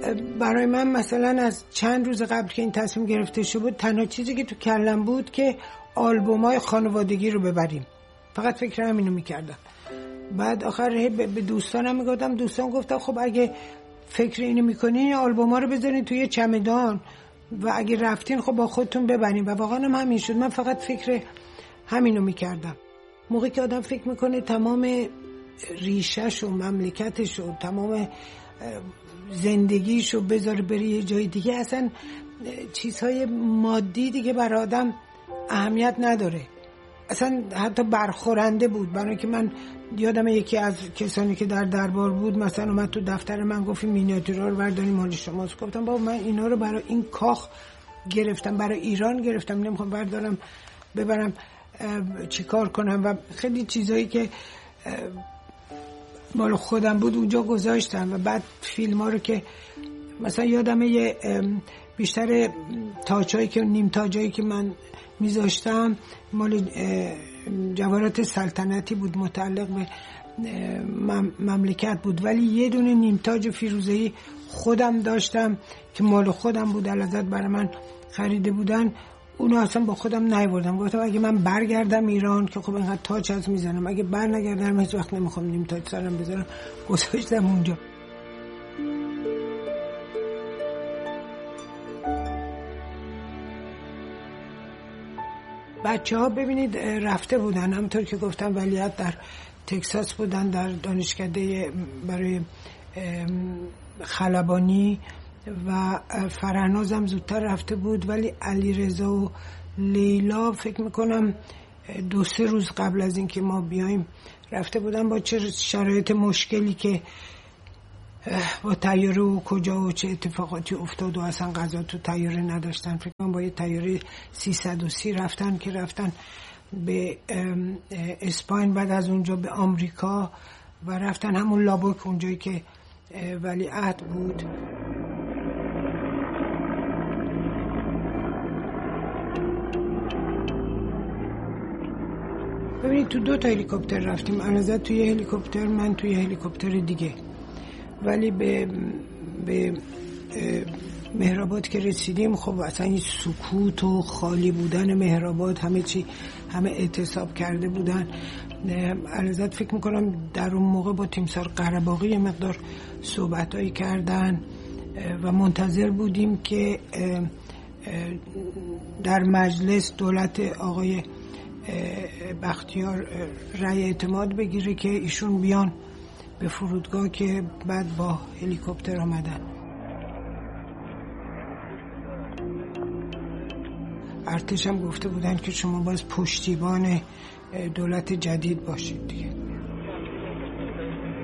برای من مثلا از چند روز قبل که این تصمیم گرفته شده بود، تنها چیزی که تو کلم بود که آلبومای خانوادگی رو ببریم. فقط فکر همینو میکردم. بعد آخر به دوستانم میگفتم، دوستان گفتن خب اگه فکر اینو میکنین آلبوما رو بذارین توی چمدان و اگه رفتین خب با خودتون ببرین. و واقعا هم همین شد. من فقط فکر همینو میکردم. موقعی که آدم فکر میکنه تمام ریشه‌ش و مملکتش و تمام زندگیشو بذاره بره یه جای دیگه، اصلا چیزهای مادی دیگه برای آدم اهمیت نداره. اصلا حتی برخورنده بود. برای که من یادم یکی از کسانی که در دربار بود مثلا اومد تو دفتر من گفت مینیاتورها رو برداریم مال شماست. گفتم بابا من اینا رو برای این کاخ گرفتم، برای ایران گرفتم، نمیخوام بردارم ببرم چیکار کنم. و خیلی چیزایی که مال خودم بود اونجا گذاشتم. و بعد فیلم ها رو که مثلا یادم یه بیشتر تاجایی که نیم تاجایی که من میذاشتم مال جواهرات سلطنتی بود، متعلق به مملکت بود، ولی یه دونه نیم تاج فیروزه‌ای خودم داشتم که مال خودم بود، علازت برای من خریده بودن. اونو اصلا با خودم نیاوردم. گفتم اگه من برگردم ایران که خب اینقدر تاج از میزنم، اگه بر نگردم هیچ وقت نمیخوام نیم تاج سرم بذارم. گذاشتم اونجا. بچه ها ببینید رفته بودن، همونطور که گفتم ولیعهد در تکساس بودن، در دانشکده برای خلبانی، و فرهناز هم زودتر رفته بود، ولی علیرضا و لیلا فکر میکنم 2-3 روز قبل از اینکه ما بیایم رفته بودن. با چه شرایط مشکلی که با طیاره و کجا و چه اتفاقاتی افتاد و اصلا غذا تو طیاره نداشتن. فکر کنم با یه طیاره 330 رفتن که رفتن به اسپاین، بعد از اونجا به آمریکا و رفتن همون لابوک اونجایی که ولیعهد بود. ببینید تو 2 هلیکوپتر رفتیم، علازت توی هلیکوپتر، من توی هلیکوپتر دیگه. ولی به مهرآباد که رسیدیم خب اصلا این سکوت و خالی بودن مهرآباد، همه اعتصاب کرده بودن. علازت فکر میکنم در اون موقع با تیمسار قره‌باغی یه مقدار صحبتایی کردن و منتظر بودیم که در مجلس دولت آقای بختیار رأی اعتماد بگیره که ایشون بیان به فرودگاه، که بعد با هلیکوپتر آمدن. ارتش هم گفته بودن که شما باز پشتیبان دولت جدید باشید دیگه.